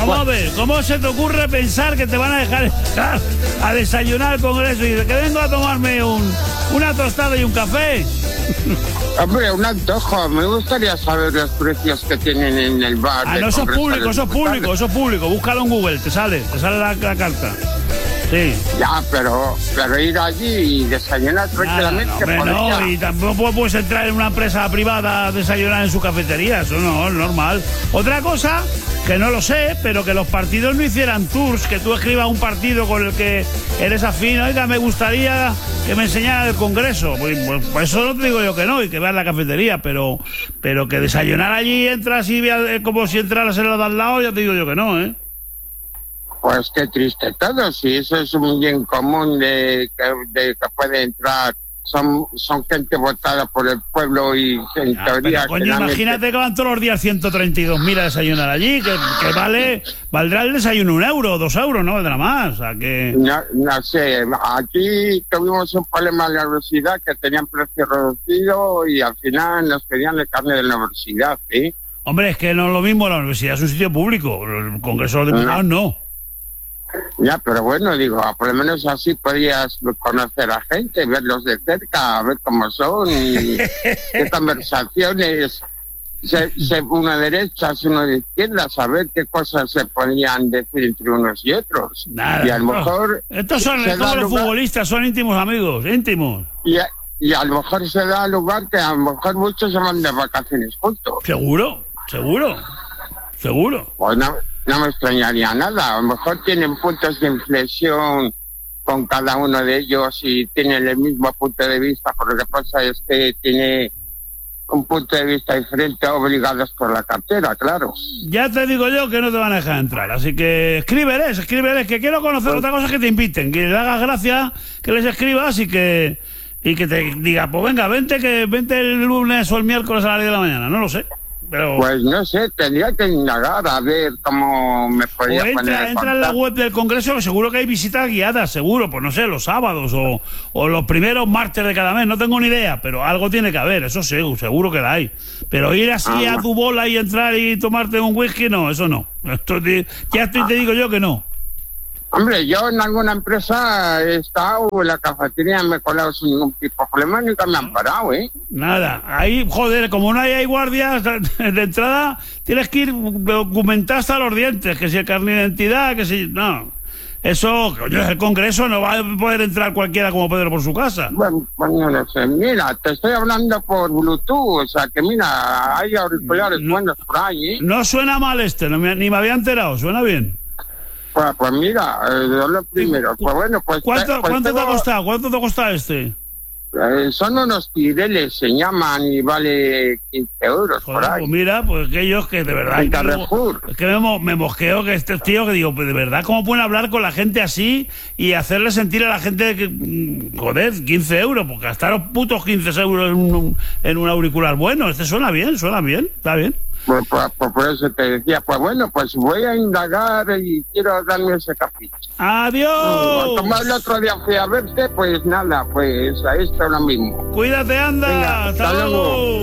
Vamos a ver, ¿cómo se te ocurre pensar que te van a dejar entrar a desayunar al Congreso y dices que vengo a tomarme una tostada y un café? Hombre, un antojo. Me gustaría saber los precios que tienen en el bar. Ah, no, eso es público. Búscalo en Google, te sale la carta. Sí. Ya, pero ir allí y desayunar tranquilamente. No, y tampoco puedes entrar en una empresa privada a desayunar en su cafetería, eso no es normal. Otra cosa, que no lo sé, pero que los partidos no hicieran tours, que tú escribas un partido con el que eres afín, oiga, me gustaría que me enseñara el Congreso. Pues eso no te digo yo que no, y que veas la cafetería, pero que desayunar allí entras y como si entraras en la de al lado, ya te digo yo que no, ¿eh? Pues qué triste todo, si eso es un bien común de que puede entrar, son gente votada por el pueblo y en teoría... Pero, coño, imagínate que van todos los días 132.000 a desayunar allí, que valdrá el desayuno 1 euro, 2 euros, no valdrá más, o sea que... No sé, aquí tuvimos un problema en la universidad que tenían precio reducido y al final nos pedían el carnet de la universidad, ¿sí? Hombre, es que no es lo mismo, la universidad es un sitio público, el Congreso de los Diputados no. Ya, pero bueno, digo, por lo menos así podrías conocer a gente, verlos de cerca, ver cómo son y qué conversaciones, uno de derechas, uno de izquierdas, saber qué cosas se podían decir entre unos y otros. Nada, y a lo mejor... Estos son como los futbolistas, son íntimos amigos, íntimos. Y a lo mejor se da lugar que a lo mejor muchos se van de vacaciones juntos. Seguro. Pues no me extrañaría nada. A lo mejor tienen puntos de inflexión con cada uno de ellos y tienen el mismo punto de vista, pero lo que pasa es que tiene un punto de vista diferente, obligados por la cartera, claro. Ya te digo yo que no te van a dejar entrar, así que escríbeles, que quiero conocer otra cosa, que te inviten, que les hagas gracia, que les escribas y que te diga, pues venga, vente el lunes o el miércoles a las 10 de la mañana, no lo sé. Pero... Pues no sé, tendría que indagar a ver cómo me podría poner. Entra en la web del Congreso, que seguro que hay visitas guiadas, seguro, pues no sé, los sábados o los primeros martes de cada mes, no tengo ni idea, pero algo tiene que haber, eso seguro que la hay. Pero ir así a tu bola y entrar y tomarte un whisky, no, eso no. Te digo yo que no. Hombre, yo en alguna empresa he estado en la cafetería, me he colado sin ningún tipo de problema, nunca me han parado, ¿eh? Nada, ahí, joder, como no hay guardias de entrada, tienes que ir documentado hasta los dientes, que si el carnet de identidad, que si... No, eso, coño, el Congreso no va a poder entrar cualquiera como Pedro por su casa. Bueno, no sé, mira, te estoy hablando por Bluetooth, o sea que mira, hay auriculares buenos por ahí, ¿eh? No suena mal ni me había enterado, suena bien. Pues mira, lo primero, pues bueno, pues... ¿Cuánto te ha costado? ¿Cuánto te ha costado este? Son unos tireles, se llaman, y vale 15 euros. Joder, por ahí. Pues mira, pues aquellos que de verdad... Es que me mosqueo que este tío que digo, pues de verdad, ¿cómo pueden hablar con la gente así y hacerle sentir a la gente que... Joder, 15 euros, pues gastaros putos 15 euros en un auricular bueno. Este suena bien, está bien. Pues por eso te decía, pues bueno, pues voy a indagar y quiero darme ese capítulo. ¡Adiós! Como el otro día fui a verte, pues nada, pues a esto lo mismo. Cuídate, anda. Venga, hasta luego.